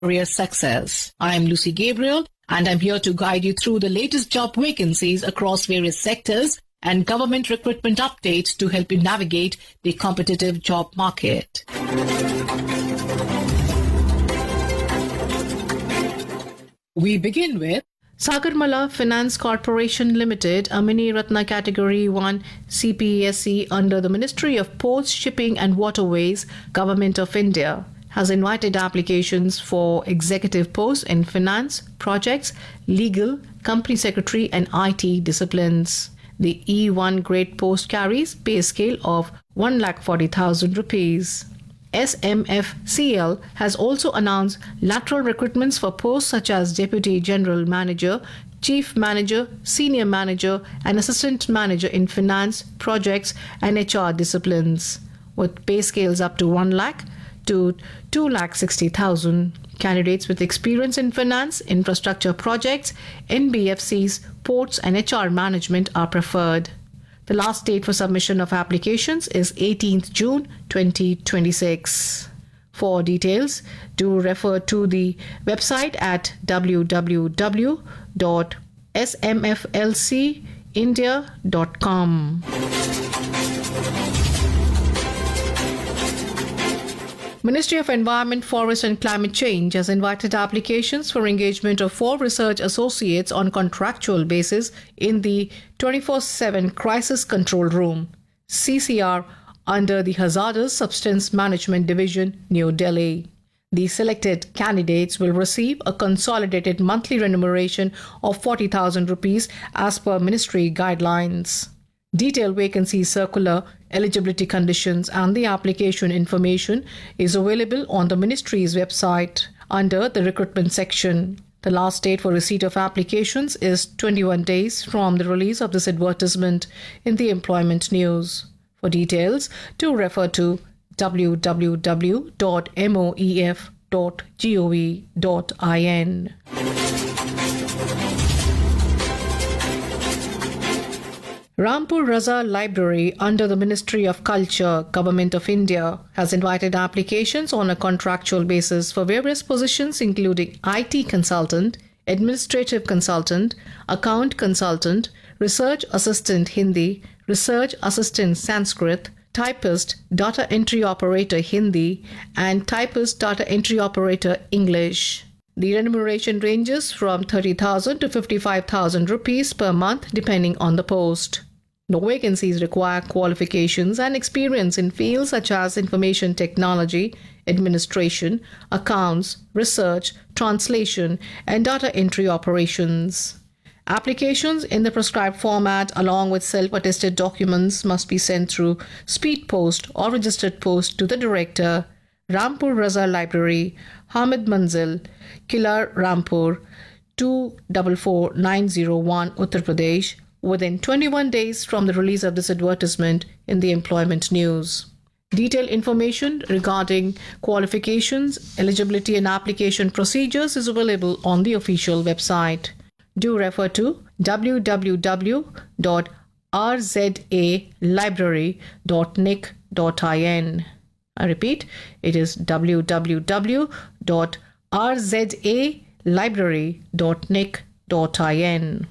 career success. I am Lucy Gabriel, and I'm here to guide you through the latest job vacancies across various sectors and government recruitment updates to help you navigate the competitive job market. We begin with Sagarmala Finance Corporation Limited, a mini Ratna Category 1 CPSE under the Ministry of Ports, Shipping and Waterways, Government of India, has invited applications for executive posts in finance, projects, legal, company secretary and IT disciplines. The E1 grade post carries pay scale of 1,40,000 rupees. SMFCL has also announced lateral recruitments for posts such as Deputy General Manager, Chief Manager, Senior Manager and Assistant Manager in Finance, Projects and HR disciplines, with pay scales up to 1 lakh to 2,60,000. Candidates with experience in finance, infrastructure projects, NBFCs, ports and HR management are preferred. The last date for submission of applications is 18th June 2026. For details, do refer to the website at www.smflcindia.com. Ministry of Environment, Forest and Climate Change has invited applications for engagement of 4 research associates on contractual basis in the 24/7 Crisis Control Room, CCR, under the Hazardous Substance Management Division, New Delhi. The selected candidates will receive a consolidated monthly remuneration of 40,000 rupees as per ministry guidelines. Detailed vacancy circular, eligibility conditions and the application information is available on the ministry's website under the recruitment section. The last date for receipt of applications is 21 days from the release of this advertisement in the employment news. For details, do refer to www.moef.gov.in. Rampur Raza Library under the Ministry of Culture, Government of India, has invited applications on a contractual basis for various positions including IT consultant, administrative consultant, account consultant, research assistant Hindi, research assistant Sanskrit, typist, data entry operator Hindi, and typist, data entry operator English. The remuneration ranges from 30,000 to 55,000 rupees per month depending on the post. No vacancies require qualifications and experience in fields such as information technology, administration, accounts, research, translation, and data entry operations. Applications in the prescribed format along with self-attested documents must be sent through speed post or registered post to the Director, Rampur Raza Library, Hamid Manzil, Kilar Rampur, 244901, Uttar Pradesh, within 21 days from the release of this advertisement in the employment news. Detailed information regarding qualifications, eligibility and application procedures is available on the official website. Do refer to www.rzalibrary.nic.in. I repeat, it is www.rzalibrary.nic.in.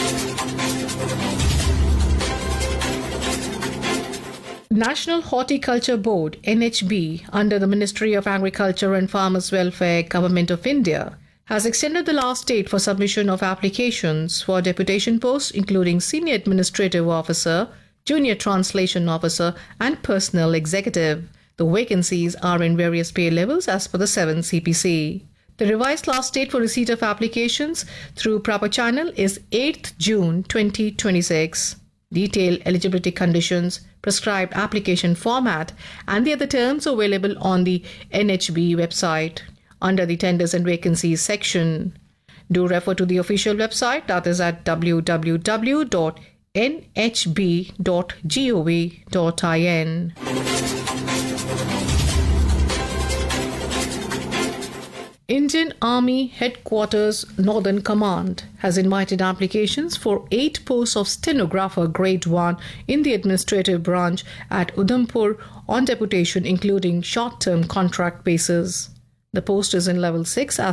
National Horticulture Board, NHB, under the Ministry of Agriculture and Farmers Welfare, Government of India, has extended the last date for submission of applications for deputation posts including Senior Administrative Officer, Junior Translation Officer and Personnel Executive. The vacancies are in various pay levels as per the 7th CPC. The revised last date for receipt of applications through proper channel is 8th June 2026. Detailed eligibility conditions, prescribed application format and the other terms available on the NHB website under the Tenders and Vacancies section. Do refer to the official website, that is at www.nhb.gov.in. Indian Army Headquarters Northern Command has invited applications for 8 posts of stenographer grade 1 in the administrative branch at Udhampur on deputation including short-term contract basis. The post is in level 6